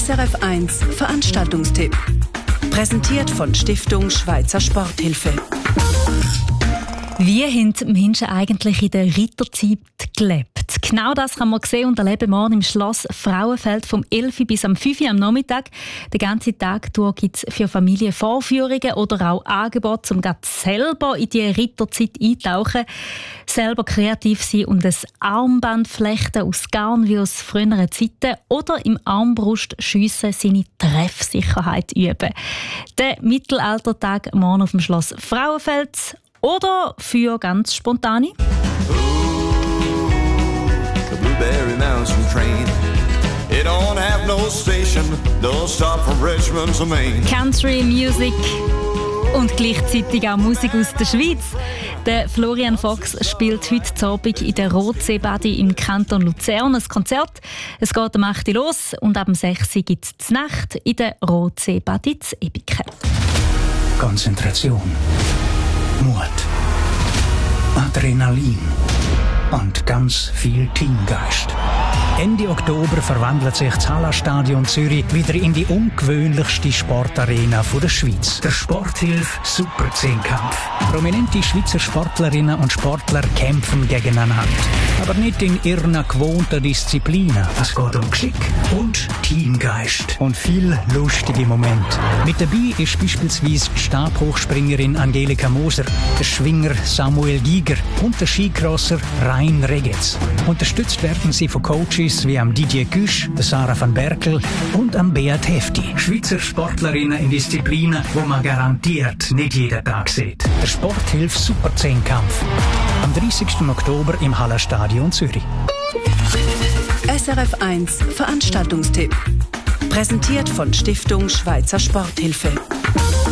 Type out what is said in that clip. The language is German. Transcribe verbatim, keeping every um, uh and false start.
S R F eins Veranstaltungstipp. Präsentiert von Stiftung Schweizer Sporthilfe. Wie haben die Menschen eigentlich in der Ritterzeit gelebt? Genau das kann man sehen und erleben morgen im Schloss Frauenfeld vom elf bis am fünf Uhr am Nachmittag. Den ganzen Tag durch gibt es für Familien Vorführungen oder auch Angebote, um selber in die Ritterzeit eintauchen, selber kreativ sein und ein Armband flechten aus Garn wie aus früheren Zeiten oder im Armbrustschiessen seine Treffsicherheit üben. Der Mittelaltertag morgen auf dem Schloss Frauenfeld. Oder für ganz spontane. The Blueberry Mountain Train. It don't have no station. Don't stop for Richmond to Maine. Country Music und gleichzeitig auch Musik aus der Schweiz. Der Florian Fox spielt heute Abend in der Rotseebadi im Kanton Luzern ein Konzert. Es geht um acht Uhr los und ab sechs Uhr gibt es die Nacht in der Rotseebadi zu Ebiken. Konzentration. Mut, Adrenalin und ganz viel Teamgeist. Ende Oktober verwandelt sich das Hallenstadion Zürich wieder in die ungewöhnlichste Sportarena der Schweiz. Der Sporthilfe Super-Zehnkampf. Prominente Schweizer Sportlerinnen und Sportler kämpfen gegeneinander. Aber nicht in ihren gewohnten Disziplinen. Es geht um Geschick und Teamgeist. Und viel lustige Momente. Mit dabei ist beispielsweise die Stabhochspringerin Angelika Moser, der Schwinger Samuel Giger und der Skicrosser Rein Regetz. Unterstützt werden sie von Coaches wie am Didier Güsch, der Sarah van Berkel und am Beat Hefti. Schweizer Sportlerinnen in Disziplinen, wo man garantiert nicht jeden Tag sieht. Der Sporthilfe Super-Zehnkampf. Am dreißigsten Oktober im Hallenstadion Zürich. S R F eins Veranstaltungstipp. Präsentiert von Stiftung Schweizer Sporthilfe.